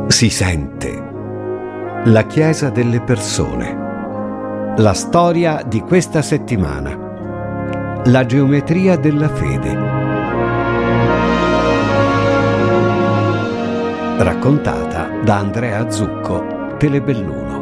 Si sente. La Chiesa delle persone. La storia di questa settimana. La geometria della fede. Raccontata da Andrea Zucco, Telebelluno.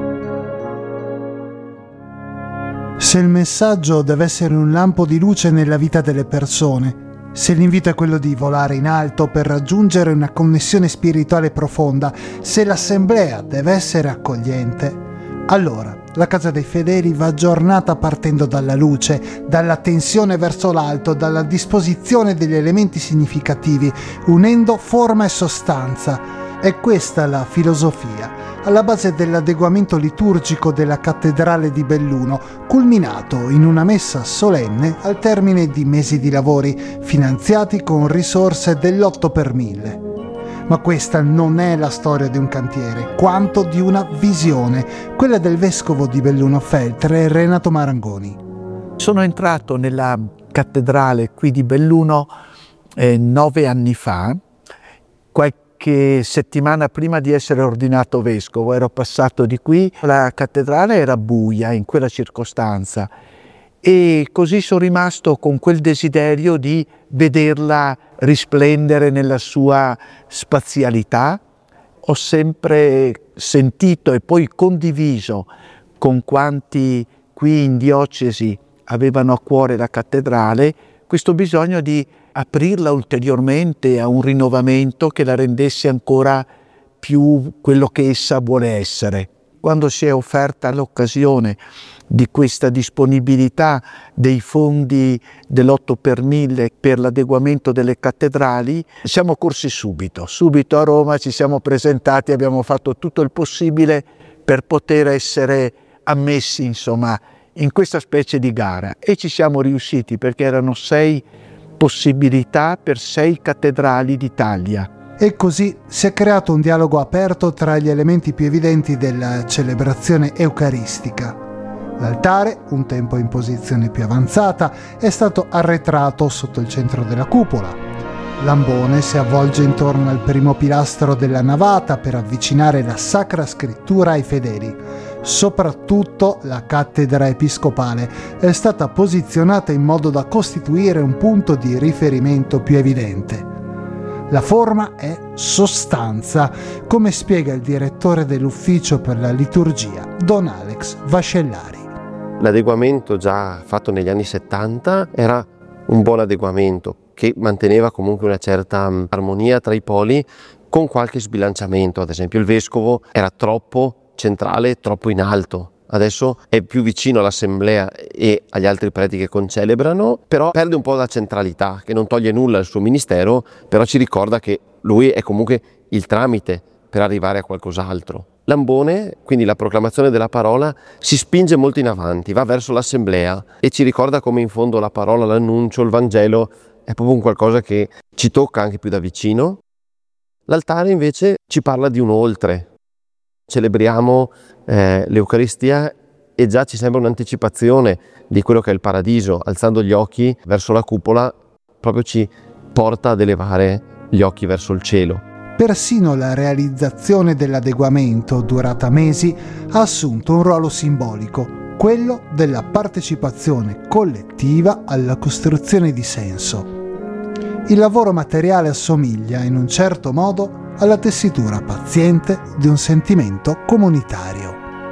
Se il messaggio deve essere un lampo di luce nella vita delle persone, se l'invito è quello di volare in alto per raggiungere una connessione spirituale profonda, se l'assemblea deve essere accogliente, allora la Casa dei Fedeli va aggiornata partendo dalla luce, dalla tensione verso l'alto, dalla disposizione degli elementi significativi, unendo forma e sostanza. È questa la filosofia alla base dell'adeguamento liturgico della cattedrale di Belluno, culminato in una messa solenne al termine di mesi di lavori finanziati con risorse dell'8 per 1000. Ma questa non è la storia di un cantiere, quanto di una visione, quella del vescovo di Belluno Feltre, Renato Marangoni. Sono entrato nella cattedrale qui di Belluno 9 anni fa, qualche settimana prima di essere ordinato vescovo. Ero passato di qui, la cattedrale era buia in quella circostanza e così sono rimasto con quel desiderio di vederla risplendere nella sua spazialità. Ho sempre sentito e poi condiviso con quanti qui in diocesi avevano a cuore la cattedrale questo bisogno di aprirla ulteriormente a un rinnovamento che la rendesse ancora più quello che essa vuole essere. Quando si è offerta l'occasione di questa disponibilità dei fondi dell'8 per 1000 per l'adeguamento delle cattedrali, siamo corsi subito a Roma, ci siamo presentati, abbiamo fatto tutto il possibile per poter essere ammessi, insomma, in questa specie di gara, e ci siamo riusciti perché erano 6 possibilità per 6 cattedrali d'Italia. E così si è creato un dialogo aperto tra gli elementi più evidenti della celebrazione eucaristica. L'altare, un tempo in posizione più avanzata, è stato arretrato sotto il centro della cupola. L'ambone si avvolge intorno al primo pilastro della navata per avvicinare la Sacra Scrittura ai fedeli. Soprattutto la cattedra episcopale è stata posizionata in modo da costituire un punto di riferimento più evidente. La forma è sostanza, come spiega il direttore dell'ufficio per la liturgia, Don Alex Vascellari. L'adeguamento già fatto negli anni 70 era un buon adeguamento che manteneva comunque una certa armonia tra i poli, con qualche sbilanciamento. Ad esempio il vescovo era troppo centrale, troppo in alto. Adesso è più vicino all'assemblea e agli altri preti che concelebrano, però perde un po' la centralità, che non toglie nulla al suo ministero, però ci ricorda che lui è comunque il tramite per arrivare a qualcos'altro. L'ambone, quindi la proclamazione della parola, si spinge molto in avanti, va verso l'assemblea e ci ricorda come in fondo la parola, l'annuncio, il Vangelo è proprio un qualcosa che ci tocca anche più da vicino. L'altare invece ci parla di un oltre. Celebriamo l'Eucaristia e già ci sembra un'anticipazione di quello che è il paradiso. Alzando gli occhi verso la cupola proprio ci porta ad elevare gli occhi verso il cielo. Persino la realizzazione dell'adeguamento, durata mesi, ha assunto un ruolo simbolico, quello della partecipazione collettiva alla costruzione di senso. Il lavoro materiale assomiglia, in un certo modo, alla tessitura paziente di un sentimento comunitario.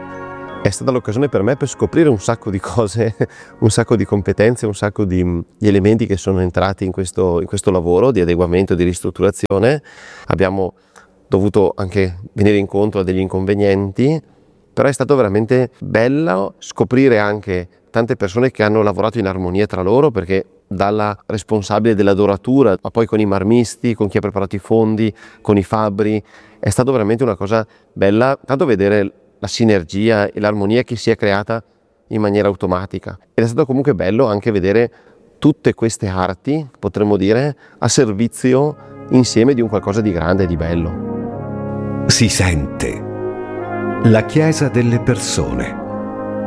È stata l'occasione per me per scoprire un sacco di cose, un sacco di competenze, un sacco di elementi che sono entrati in questo lavoro di adeguamento, di ristrutturazione. Abbiamo dovuto anche venire incontro a degli inconvenienti, però è stato veramente bello scoprire anche tante persone che hanno lavorato in armonia tra loro, perché dalla responsabile della doratura, ma poi con i marmisti, con chi ha preparato i fondi, con i fabbri, è stato veramente una cosa bella, tanto vedere la sinergia e l'armonia che si è creata in maniera automatica. Ed è stato comunque bello anche vedere tutte queste arti, potremmo dire, a servizio insieme di un qualcosa di grande e di bello. Si sente. La Chiesa delle persone.